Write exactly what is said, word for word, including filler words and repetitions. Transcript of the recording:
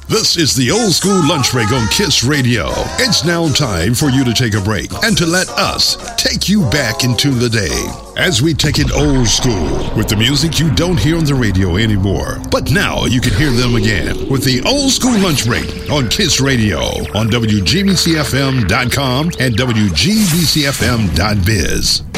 This is the Old School Lunch Break on KISS Radio. It's now time for you to take a break and to let us take you back into the day as we take it old school with the music you don't hear on the radio anymore. But now you can hear them again with the Old School Lunch Break on KISS Radio on W G B C F M dot com and W G B C F M dot biz.